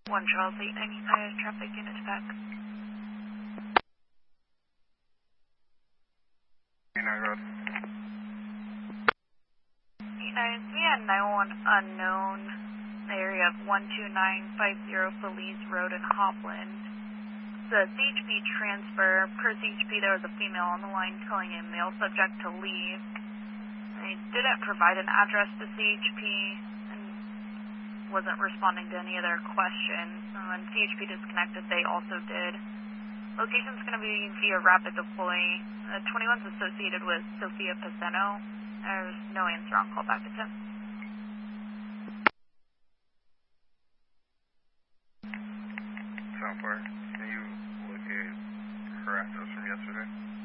1 Charles 895, traffic units back. 89 Road. 893 and 91 unknown, area of 12950 Feliz Road in Hopland. The CHP transfer, per CHP there was a female on the line telling a male subject to leave. They didn't provide an address to CHP and wasn't responding to any of their questions. When CHP disconnected, they also did. Location's going to be via rapid deploy. 21's associated with Sofia Paceno. There's no answer on call back to 10. Sound fire. Can you locate her address from yesterday?